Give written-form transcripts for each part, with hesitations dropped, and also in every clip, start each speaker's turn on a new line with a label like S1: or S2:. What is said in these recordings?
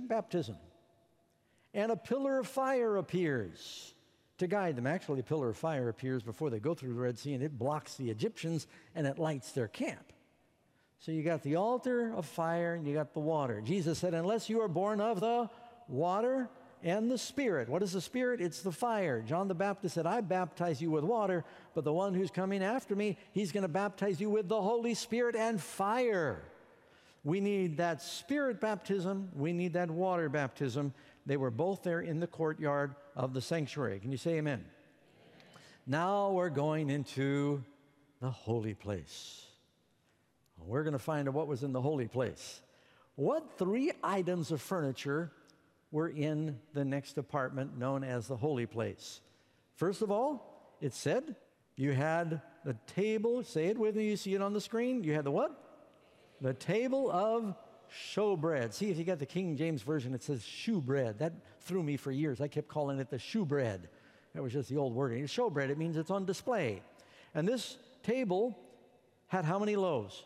S1: baptism. And a pillar of fire appears to guide them. Actually, a pillar of fire appears before they go through the Red Sea, and it blocks the Egyptians, and it lights their camp. So you got the altar of fire, and you got the water. Jesus said, unless you are born of the water and the Spirit. What is the Spirit? It's the fire. John the Baptist said, I baptize you with water, but the one who's coming after me, he's going to baptize you with the Holy Spirit and fire. We need that Spirit baptism. We need that water baptism. They were both there in the courtyard of the sanctuary. Can you say amen? Now we're going into the holy place. We're going to find out what was in the holy place. What 3 items of furniture were in the next apartment known as the holy place? First of all, it said you had the table. Say it with me. You see it on the screen. You had the what? The table of showbread. See, if you got the King James Version, it says shewbread. That threw me for years. I kept calling it the shewbread. That was just the old wording. Showbread, it means it's on display. And this table had how many loaves?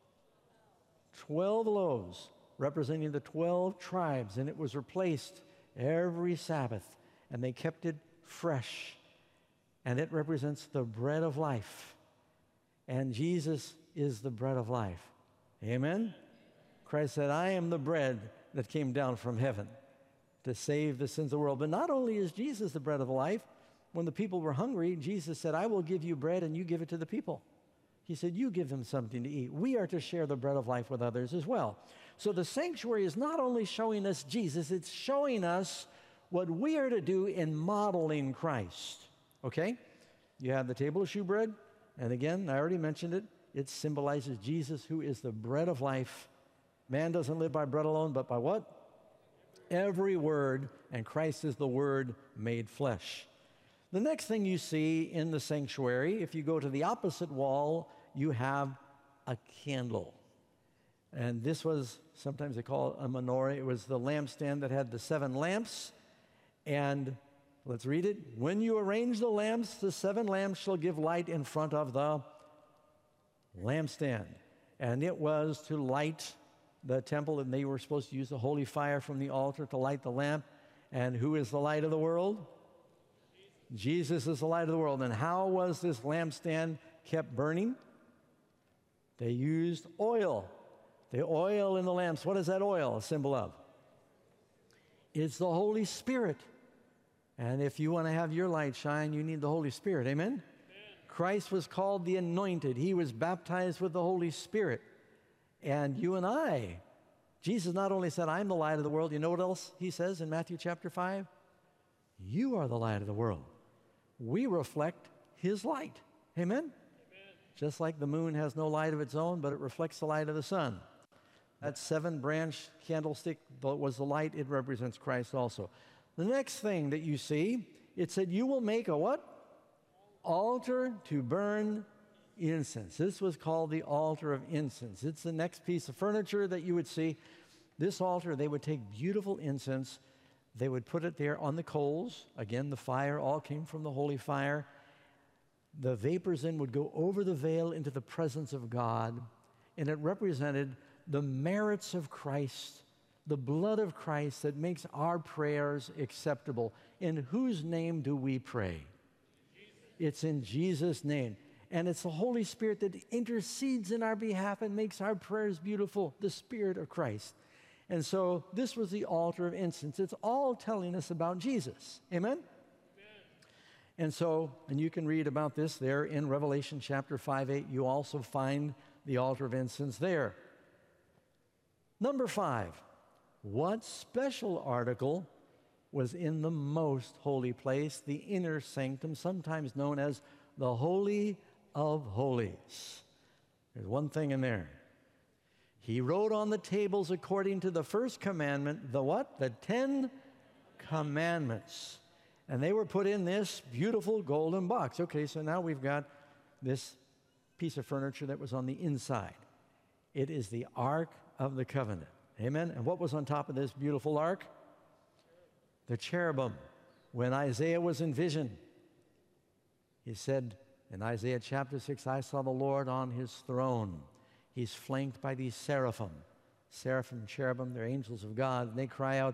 S1: 12 loaves, representing the 12 tribes, and it was replaced every Sabbath, and they kept it fresh. And it represents the bread of life. And Jesus is the bread of life. Amen? Christ said, I am the bread that came down from heaven to save the sins of the world. But not only is Jesus the bread of life, when the people were hungry, Jesus said, I will give you bread and you give it to the people. He said, you give them something to eat. We are to share the bread of life with others as well. So the sanctuary is not only showing us Jesus, it's showing us what we are to do in modeling Christ. Okay? You have the table of shewbread, and again, I already mentioned it. It symbolizes Jesus, who is the bread of life. Man doesn't live by bread alone, but by what? Every word, and Christ is the Word made flesh. The next thing you see in the sanctuary, if you go to the opposite wall, you have a candle. And this was, sometimes they call it a menorah. It was the lampstand that had the 7 lamps. And let's read it. When you arrange the lamps, the 7 lamps shall give light in front of the lampstand. And it was to light the temple, and they were supposed to use the holy fire from the altar to light the lamp. And who is the light of the world? Jesus is the light of the world. And how was this lampstand kept burning? They used oil. The oil in the lamps, what is that oil a symbol of? It's the Holy Spirit. And if you want to have your light shine, you need the Holy Spirit. Amen? Amen. Christ was called the Anointed. He was baptized with the Holy Spirit. And you and I, Jesus not only said, I'm the light of the world. You know what else he says in Matthew chapter 5? You are the light of the world. We reflect his light. Amen? Amen? Just like the moon has no light of its own, but it reflects the light of the sun. That 7-branch candlestick was the light. It represents Christ also. The next thing that you see, it said, you will make a what? Altar to burn incense. This was called the altar of incense. It's the next piece of furniture that you would see. This altar, they would take beautiful incense. They would put it there on the coals. Again, the fire all came from the holy fire. The vapors then would go over the veil into the presence of God, and it represented the merits of Christ, the blood of Christ that makes our prayers acceptable. In whose name do we pray? It's in Jesus' name. And it's the Holy Spirit that intercedes in our behalf and makes our prayers beautiful, the Spirit of Christ. And so this was the altar of incense. It's all telling us about Jesus. Amen? Amen. And so, and you can read about this there in Revelation chapter 5:8. You also find the altar of incense there. Number 5, what special article was in the most holy place, the inner sanctum, sometimes known as the Holy of Holies? There's one thing in there. He wrote on the tables according to the first commandment, the what? The 10 Commandments. And they were put in this beautiful golden box. Okay, so now we've got this piece of furniture that was on the inside. It is the Ark of the Covenant. Amen? And what was on top of this beautiful ark? The cherubim. When Isaiah was in vision, he said in Isaiah chapter 6, I saw the Lord on his throne. He's flanked by these seraphim. Seraphim, cherubim, they're angels of God. And they cry out,